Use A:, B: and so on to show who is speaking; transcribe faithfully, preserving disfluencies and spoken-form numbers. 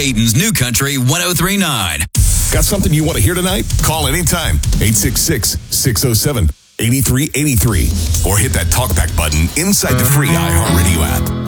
A: Dayton's New Country one oh three point nine.
B: Got something you want to hear tonight? Call anytime. eight six six, six oh seven, eight three eight three. Or hit that talkback button inside the free iHeartRadio app.